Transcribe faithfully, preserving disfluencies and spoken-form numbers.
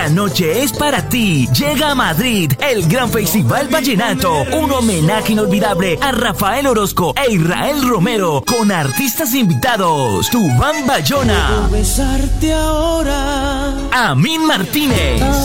Esta noche es para ti. Llega a Madrid el Gran Festival Vallenato, un homenaje inolvidable a Rafael Orozco e Israel Romero, con artistas invitados: Tubán Bayona, besarte ahora, Amin Martínez,